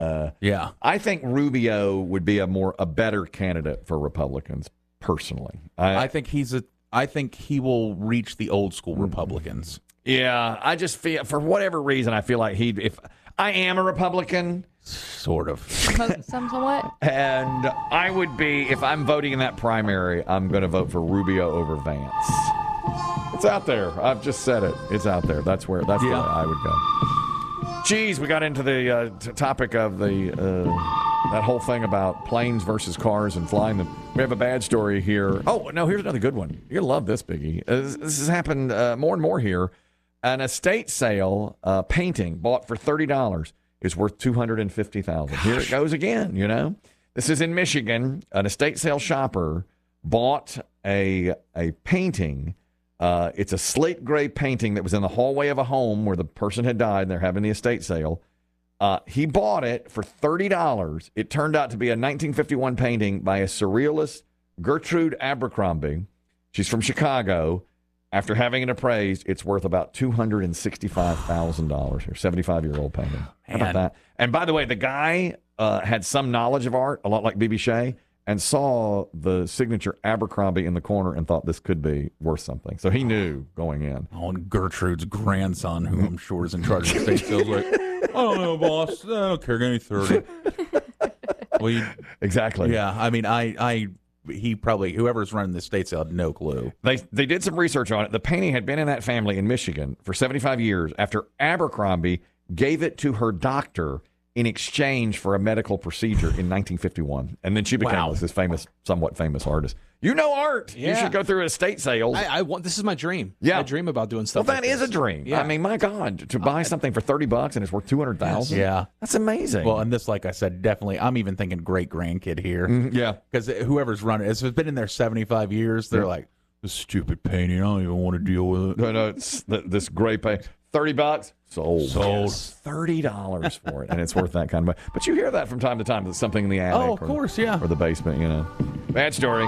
Yeah. I think Rubio would be a better candidate for Republicans, personally. I think he will reach the old school Republicans. Yeah, I just feel, for whatever reason, I feel like if I am a Republican. Sort of. Somewhat. And I would be, if I'm voting in that primary, I'm going to vote for Rubio over Vance. It's out there. I've just said it. It's out there. That's where I would go. Geez, we got into the topic of that whole thing about planes versus cars and flying them. We have a bad story here. Oh, no, here's another good one. You're going to love this, Biggie. This has happened more and more here. An estate sale painting bought for $30 is worth $250,000. Here it goes again, you know. This is in Michigan. An estate sale shopper bought a painting. It's a slate gray painting that was in the hallway of a home where the person had died. They're having the estate sale. He bought it for $30. It turned out to be a 1951 painting by a surrealist, Gertrude Abercrombie. She's from Chicago. After having it appraised, it's worth about $265,000 here. 75-year-old painting. How about that? And by the way, the guy had some knowledge of art, a lot like B.B. Shea, and saw the signature Abercrombie in the corner and thought this could be worth something. So he knew going in. Oh, and Gertrude's grandson, who I'm sure is in charge of the estate sales, like, I don't know, boss. I don't care. Give me 30. Well, exactly. Yeah, I mean, he probably, whoever's running the estate sale had no clue. They did some research on it. The painting had been in that family in Michigan for 75 years after Abercrombie gave it to her doctor in exchange for a medical procedure in 1951. And then she became this somewhat famous artist. You know art. Yeah. You should go through estate sales. I want. This is my dream. Yeah. I dream about doing stuff. Well, like that is this. a dream. Yeah. I mean, my God, to buy something for $30 and it's worth $200,000. Yeah. That's amazing. Well, and this, like I said, definitely, I'm even thinking great-grandkid here. Yeah. Because whoever's running it, if it's been in there 75 years, they're like, this stupid painting, I don't even want to deal with it. No, it's this gray paint. $30? Sold. Yes. $30 for it. And it's worth that kind of money. But you hear that from time to time. It's something in the attic. Oh, of course, yeah. Or the basement, you know. Bad story.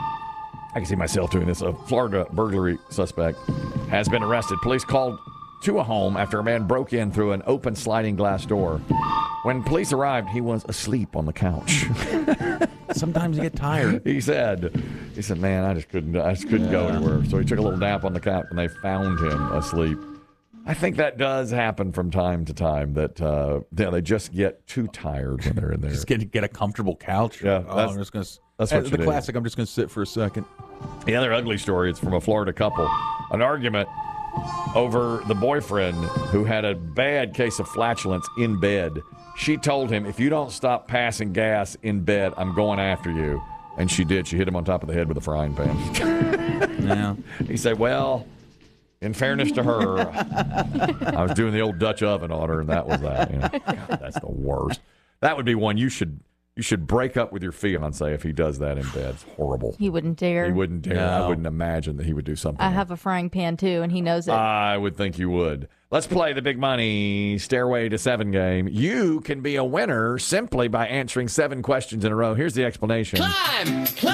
I can see myself doing this. A Florida burglary suspect has been arrested. Police called to a home after a man broke in through an open sliding glass door. When police arrived, he was asleep on the couch. Sometimes you get tired. He said, man, I just couldn't go anywhere. So he took a little nap on the couch, and they found him asleep. I think that does happen from time to time, that they just get too tired when they're in there. Just get a comfortable couch. Yeah, that's what the classic. I'm just going to sit for a second. The other ugly story is from a Florida couple. An argument over the boyfriend who had a bad case of flatulence in bed. She told him, if you don't stop passing gas in bed, I'm going after you. And she did. She hit him on top of the head with a frying pan. Yeah. He said, well, in fairness to her, I was doing the old Dutch oven on her, and that was that. You know? God, that's the worst. That would be one you should break up with your fiance if he does that in bed. It's horrible. He wouldn't dare. He wouldn't dare. No. I wouldn't imagine that he would do something. I have a frying pan, too, and he knows it. I would think you would. Let's play the Big Money Stairway to 7 game. You can be a winner simply by answering 7 questions in a row. Here's the explanation. Climb!